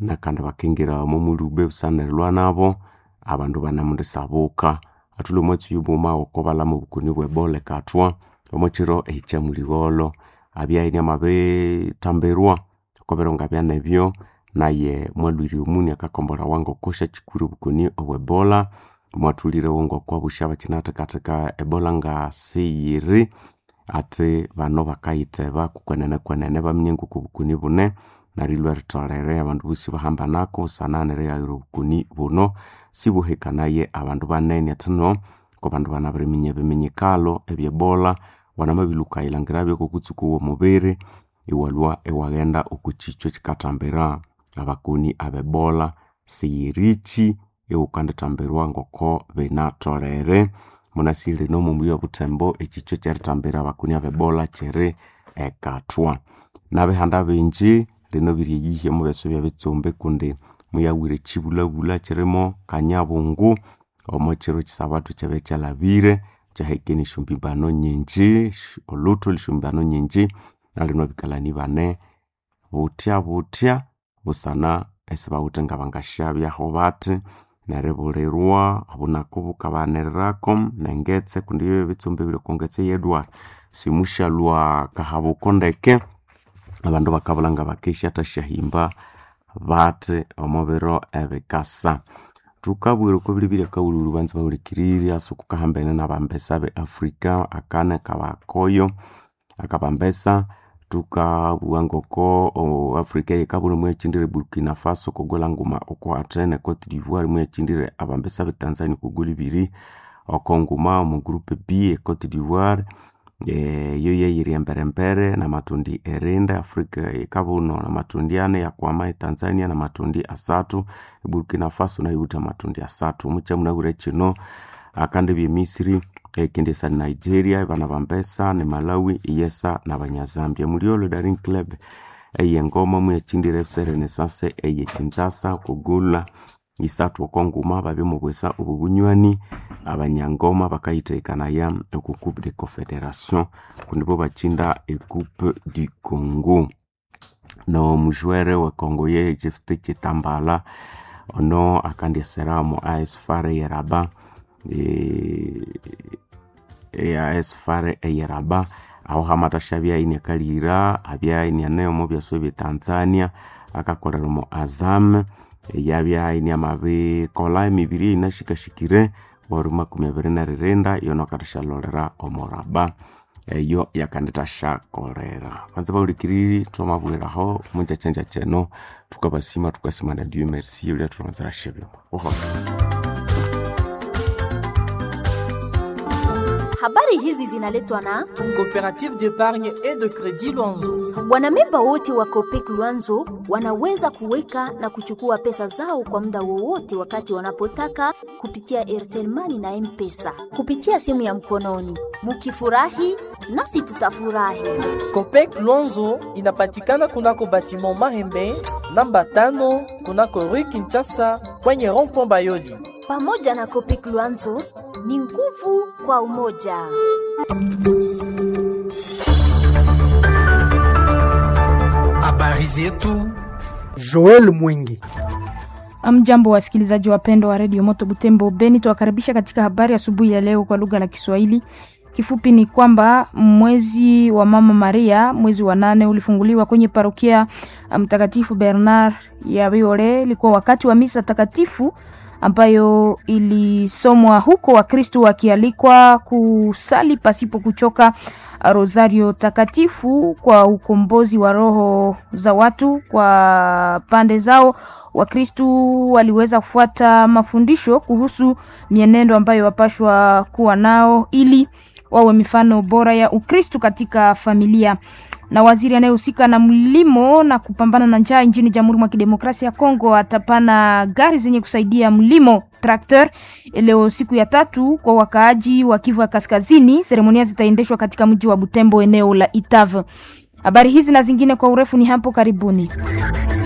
na kandi bakingira mu mulube busanirwa nabo abandu banamundisabuka atule mwetsu yubuma okobala mu bukuni bw'Ebola katwa omochiro echa muligolo abya ine mabe tamberwa koberonga byanebyo naye mwalwiri umuni akakombora wango kosha chikuru bukuni obw'Ebola mwatulire wongo kwa bushaba kinata katika Ebola nga seyiri ate bano bakayiteba kukwenene bamnyengo kubukuni bune narilwe ritorere abandu busi bahamba nako sananere ya bukuni buno sibuhekanaye abandu banene atino ko bandu banabreminye bimenyekalo eby'Ebola wanamabiluka ilangirabyo kokutsuku wo mubere iwalwa ewagenda okuchicho chikatambera abakuni ab'Ebola seyirichi eukandetambirwa ngoko benatorere munasile no mumbuyo butembo echicho charitambira abakuni ab'Ebola chere ekatwa nabehanda benji lino biri yihe mu beso bya bitsombe kunde muyawire chibulabula cheremo kanyabungu omochero chisabatu chabe chalabire chahekeni shumbibano nyenji oluto lishumbano nyenji nalino bikalani bane butya busana esiba utenga bangashabya hobate narebulerwa abunakubuka banerako nengetse kundi bitsombe bile kongetse yedwa simushalwa kahabo kondeke abandu bakabulanga bakesha tashahimba bate omobero ebekasa tukabwira ko bilibire kawululu banze bawulikiriri asuku kahambene nabambesa be Afrika akane kabakoyo akabambesa tukabuangoko Afrika yekabulu mwechindire Burkina Faso kogola nguma oko atrene Cote d'Ivoire mwechindire abambesa be Tanzania kuguli biri okonguma mu groupe B Cote d'Ivoire yo yiri emberembere na matundi erenda Afrika yekabuno na matundi ane ya kwama Tanzania na matundi asatu Burkina Faso na yuta matundi asatu mucha munabure chino akande bi Misiri kindesa Nigeria bana bambesa ne Malawi yesa na banyazambia muliolo Daring Club ngoma mwechindire FC Renaissance Kinshasa kugula isatu okonguma babe mubwesa ubunywani abanyangoma bakayitekana ya Coupe de Confédération kundibo bachinda Coupe du Congo no mujwere wa Congo ye Jefte Chitambala ono akandi seramo AS Fare Yeraba AS Fare Yeraba aho hamata shabya ine kalira abya ine nayo mu byaswe bi Tanzania akakorera mu Azam yabya ine amabe kola mibiri inashikashikire waruma kumebere renda yono katashalolera omoraba yo yakandeta shakolera kwanza baulikiriri twamabulera ho munja chenja cheno tukabasima na Dieu merci yo tunaanza shebyo Habari hizi zinaletwa na Coopérative d'épargne et de crédit Luanzo. Wanamemba wote wa Copec Luanzo wanaweza kuweka na kuchukua pesa zao kwa muda wowote wakati wanapotaka kupitia Airtel Money na M-Pesa kupitia simu ya mkononi. Mukifurahi nasi tutafurahi. Copec Luanzo inapatikana kunako batiment Mahembe namba 5 kunako Rue Kinshasa kwenye rond-point Bayoli. Pamoja na Copec Luanzo ni nguvu kwa umoja. Habari zetu Joel Mwingi. Amjambo wasikilizaji wapendwa wa Radio Moto Butembo Beni, tuwakaribisha katika habari asubuhi ya leo kwa lugha la Kiswahili. Kifupi ni kwamba mwezi wa Mama Maria, mwezi wa 8 ulifunguliwa kwenye parokia Mtakatifu Bernard ya Biore. Ilikuwa wakati wa misa takatifu ambayo ilisomwa huko, Wakristo wakialikwa kusali pasipo kuchoka rosario takatifu kwa ukombozi wa roho za watu. Kwa pande zao Wakristo waliweza kufuata mafundisho kuhusu mienendo ambayo wapashwa kuwa nao ili wawe mifano bora ya Ukristo katika familia. Na waziri anayehusika na mlimo na kupambana na njaa nchini Jamhuri ya Kidemokrasia ya Kongo atapana gari zenye kusaidia mlimo, tractor, leo siku ya 3 kwa wakaaji wa Kivu Kaskazini. Seremonia zitaendeshwa katika mji wa Butembo, eneo la Itave. Habari hizi na zingine kwa urefu ni hapo karibuni.